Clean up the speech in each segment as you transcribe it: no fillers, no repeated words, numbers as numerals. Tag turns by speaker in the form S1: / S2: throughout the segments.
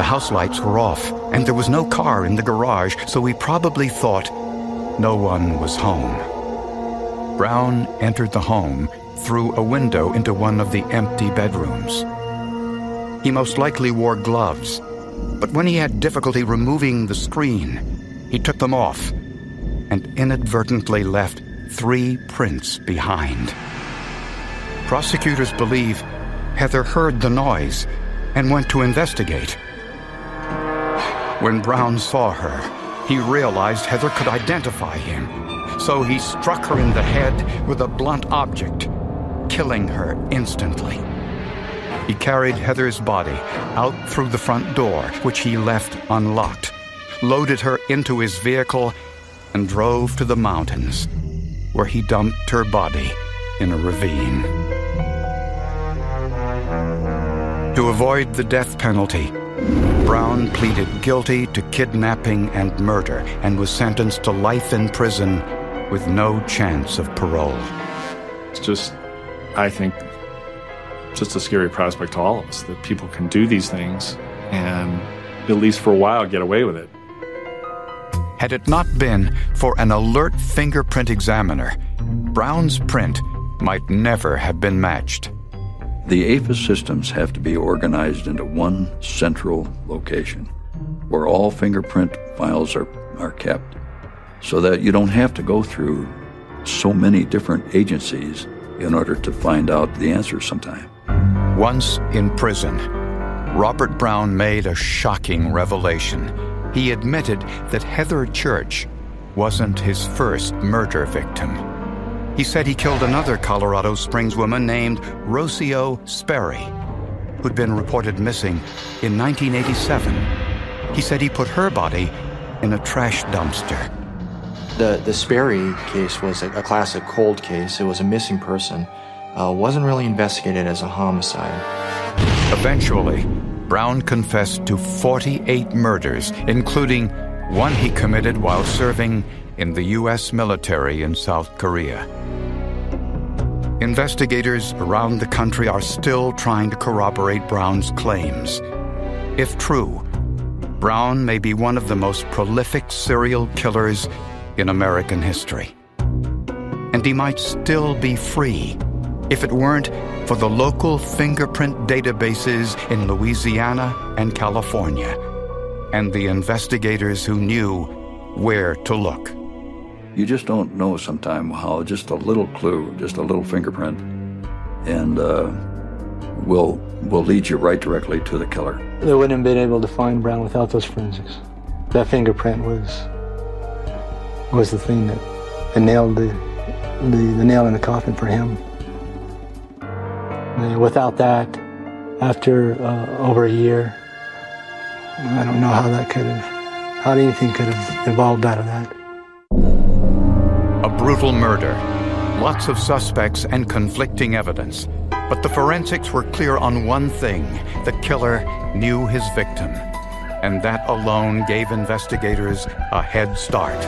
S1: house lights were off, and there was no car in the garage, so we probably thought no one was home. Brown entered the home through a window into one of the empty bedrooms. He most likely wore gloves, but when he had difficulty removing the screen, he took them off and inadvertently left 3 prints behind. Prosecutors believe Heather heard the noise and went to investigate. When Brown saw her, he realized Heather could identify him, so he struck her in the head with a blunt object, killing her instantly. He carried Heather's body out through the front door, which he left unlocked, loaded her into his vehicle, and drove to the mountains, where he dumped her body in a ravine. To avoid the death penalty, Brown pleaded guilty to kidnapping and murder and was sentenced to life in prison with no chance of parole.
S2: It's just, I think, just a scary prospect to all of us, that people can do these things and, at least for a while, get away with it.
S1: Had it not been for an alert fingerprint examiner, Brown's print might never have been matched.
S3: The APHIS systems have to be organized into one central location where all fingerprint files are kept, so that you don't have to go through so many different agencies in order to find out the answer sometime.
S1: Once in prison, Robert Brown made a shocking revelation. He admitted that Heather Church wasn't his first murder victim. He said he killed another Colorado Springs woman named Rocio Sperry, who'd been reported missing in 1987. He said he put her body in a trash dumpster.
S4: The Sperry case was a classic cold case. It was a missing person. Wasn't really investigated as a homicide.
S1: Eventually, Brown confessed to 48 murders, including one he committed while serving in the U.S. military in South Korea. Investigators around the country are still trying to corroborate Brown's claims. If true, Brown may be one of the most prolific serial killers in American history. And he might still be free if it weren't for the local fingerprint databases in Louisiana and California, and the investigators who knew where to look.
S3: You just don't know sometimes how just a little clue, just a little fingerprint, and will lead you right directly to the killer.
S5: They wouldn't have been able to find Brown without those forensics. That fingerprint was the thing that nailed the nail in the coffin for him. And without that, after over a year, I don't know how anything could have evolved out of that.
S1: A brutal murder, lots of suspects and conflicting evidence. But the forensics were clear on one thing: the killer knew his victim. And that alone gave investigators a head start.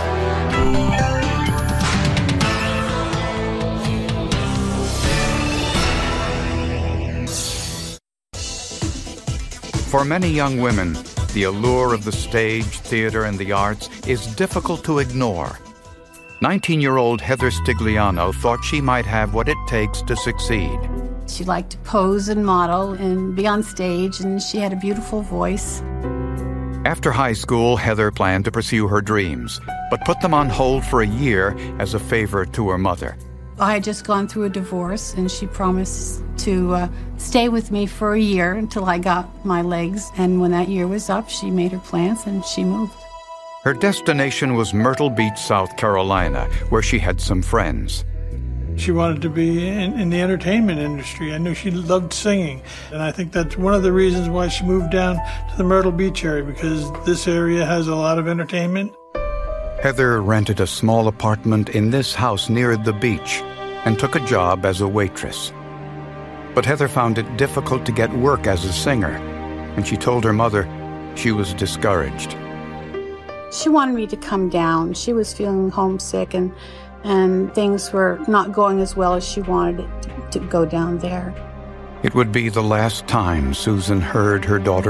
S1: For many young women, the allure of the stage, theater, and the arts is difficult to ignore. 19-year-old Heather Stigliano thought she might have what it takes to succeed.
S6: She liked to pose and model and be on stage, and she had a beautiful voice.
S1: After high school, Heather planned to pursue her dreams, but put them on hold for a year as a favor to her mother.
S6: I had just gone through a divorce, and she promised to stay with me for a year until I got my legs. And when that year was up, she made her plans and she moved.
S1: Her destination was Myrtle Beach, South Carolina, where she had some friends.
S7: She wanted to be in the entertainment industry. I knew she loved singing. And I think that's one of the reasons why she moved down to the Myrtle Beach area, because this area has a lot of entertainment.
S1: Heather rented a small apartment in this house near the beach and took a job as a waitress. But Heather found it difficult to get work as a singer, and she told her mother she was discouraged.
S6: She wanted me to come down. She was feeling homesick, and things were not going as well as she wanted it to go down there.
S1: It would be the last time Susan heard her daughter